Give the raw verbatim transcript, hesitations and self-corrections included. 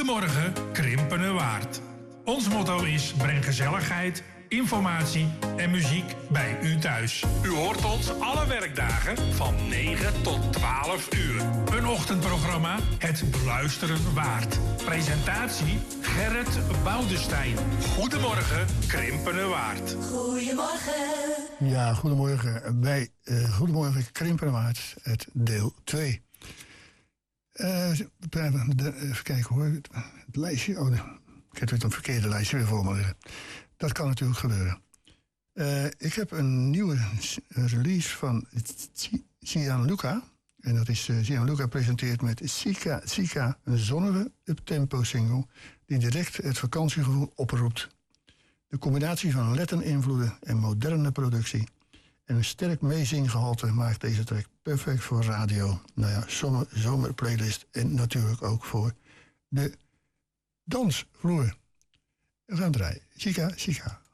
Goedemorgen, Krimpenerwaard. Ons motto is: breng gezelligheid, informatie en muziek bij u thuis. U hoort ons alle werkdagen van negen tot twaalf uur. Een ochtendprogramma, het beluisteren waard. Presentatie Gerrit Boudestein. Goedemorgen, Krimpenerwaard. Goedemorgen. Ja, goedemorgen bij uh, Goedemorgen Krimpenerwaard, het deel twee. Uh, even kijken hoor, het lijstje. Oh, ik heb het een verkeerde lijstje weer voor me liggen. Dat kan natuurlijk gebeuren. Uh, ik heb een nieuwe release van Gianluca. En dat is uh, Gianluca presenteert met Sika Sika, een zonnige uptempo single die direct het vakantiegevoel oproept. De combinatie van Latin-invloeden en moderne productie en een sterk meezinggehalte maakt deze track perfect voor radio. Nou ja, zomer, zomerplaylist en natuurlijk ook voor de dansvloer. We gaan draaien. Chica, chica.